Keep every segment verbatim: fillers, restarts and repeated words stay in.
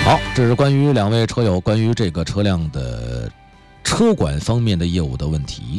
好，这是关于两位车友关于这个车辆的车管方面的业务的问题。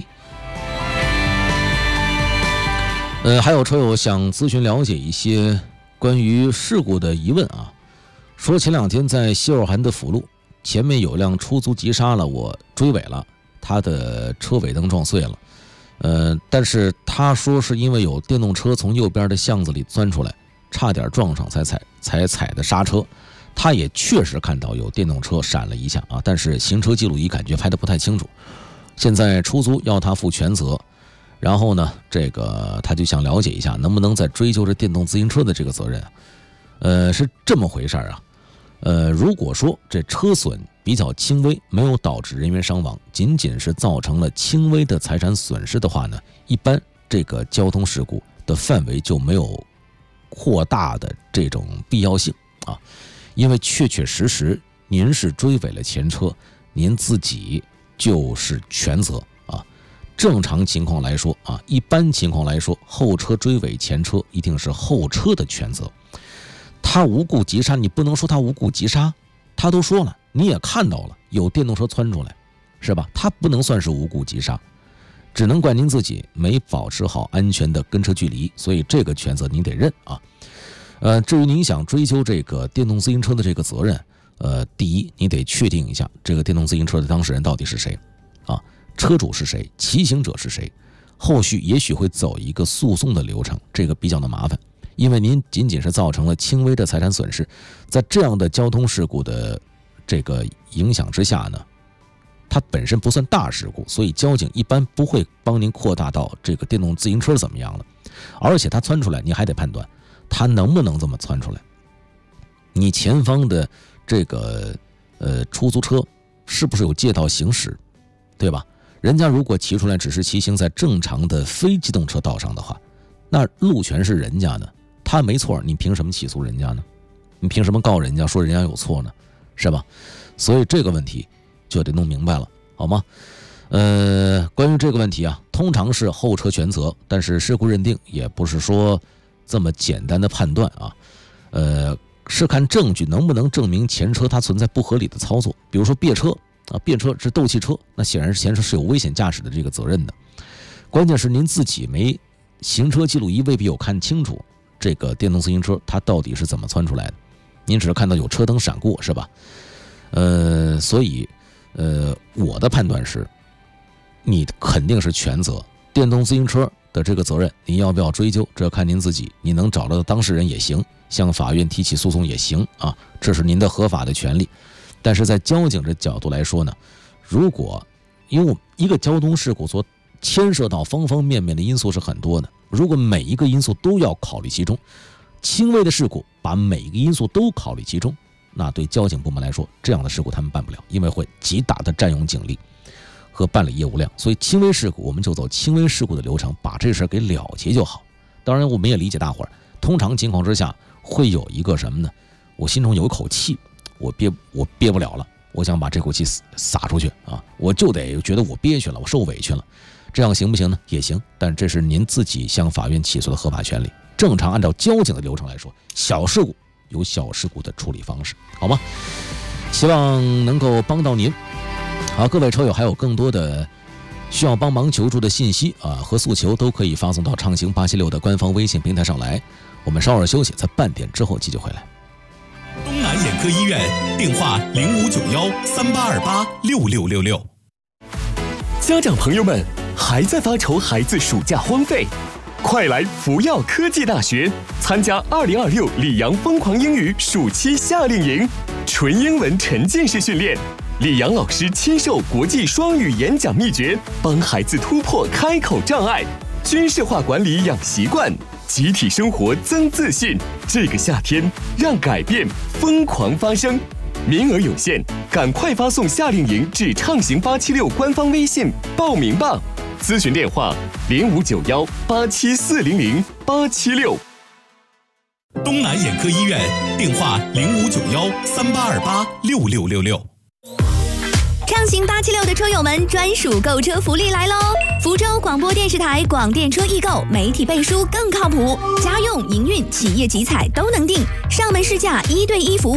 呃，还有车友想咨询了解一些关于事故的疑问啊，说前两天在西尔罕的辅路前面有辆出租急刹了，我追尾了，他的车尾灯撞碎了。呃，但是他说是因为有电动车从右边的巷子里钻出来，差点撞上才踩才踩的刹车。他也确实看到有电动车闪了一下啊，但是行车记录仪感觉拍得不太清楚。现在出租要他负全责，然后呢，这个他就想了解一下，能不能再追究这电动自行车的这个责任啊？呃，是这么回事啊。呃，如果说这车损比较轻微，没有导致人员伤亡，仅仅是造成了轻微的财产损失的话呢，一般这个交通事故的范围就没有扩大的这种必要性啊。因为确确实实您是追尾了前车，您自己就是全责啊。正常情况来说啊，一般情况来说，后车追尾前车一定是后车的全责。他无故急刹，你不能说他无故急刹，他都说了，你也看到了有电动车窜出来，是吧？他不能算是无故急刹，只能怪您自己没保持好安全的跟车距离，所以这个全责您得认啊。呃，至于您想追究这个电动自行车的这个责任，呃，第一，你得确定一下这个电动自行车的当事人到底是谁，啊，车主是谁，骑行者是谁，后续也许会走一个诉讼的流程，这个比较的麻烦，因为您仅仅是造成了轻微的财产损失，在这样的交通事故的这个影响之下呢，它本身不算大事故，所以交警一般不会帮您扩大到这个电动自行车怎么样了，而且它窜出来，你还得判断。他能不能这么窜出来？你前方的这个呃出租车是不是有借道行驶，对吧？人家如果骑出来只是骑行在正常的非机动车道上的话，那路权是人家的，他没错，你凭什么起诉人家呢？你凭什么告人家说人家有错呢？是吧？所以这个问题就得弄明白了，好吗？呃，关于这个问题啊，通常是后车全责，但是事故认定也不是说这么简单的判断啊，呃，是看证据能不能证明前车它存在不合理的操作，比如说别车啊，别车是斗气车，那显然是前车是有危险驾驶的这个责任的。关键是您自己没行车记录仪未必有看清楚这个电动自行车它到底是怎么窜出来的，您只是看到有车灯闪过，是吧？呃，所以呃，我的判断是，你肯定是全责，电动自行车的这个责任，您要不要追究？这要看您自己。你能找到当事人也行，向法院提起诉讼也行啊，这是您的合法的权利。但是在交警这角度来说呢，如果因为一个交通事故所牵涉到方方面面的因素是很多的，如果每一个因素都要考虑其中，轻微的事故把每一个因素都考虑其中，那对交警部门来说，这样的事故他们办不了，因为会极大的占用警力和办理业务量，所以轻微事故我们就走轻微事故的流程，把这事给了结就好。当然我们也理解大伙儿，通常情况之下会有一个什么呢？我心中有一口气，我憋我憋不了了，我想把这口气撒出去啊，我就得觉得我憋屈了，我受委屈了，这样行不行呢？也行，但这是您自己向法院起诉的合法权利。正常按照交警的流程来说，小事故有小事故的处理方式，好吗？希望能够帮到您。好，各位车友还有更多的需要帮忙求助的信息啊和诉求，都可以发送到畅行八七六的官方微信平台上来。我们稍事休息，在半点之后继续回来。 东南眼科医院电话零五九幺三八二八六六六六。 家长朋友们还在发愁孩子暑假荒废？快来福耀科技大学参加二零二六里昂疯狂英语暑期夏令营，纯英文沉浸式训练。李阳老师亲授国际双语演讲秘诀，帮孩子突破开口障碍，军事化管理养习惯，集体生活增自信。这个夏天，让改变疯狂发生。名额有限，赶快发送夏令营至畅行八七六官方微信报名吧。咨询电话零五九幺八七四零零八七六。 东南眼科医院电话零五九幺三八二八六六六六。 畅行八七六的车友们专属购车福利来喽！福州广播电视台广电车易购，媒体背书更靠谱，家用、营运、企业集采都能订，上门试驾一对一服务。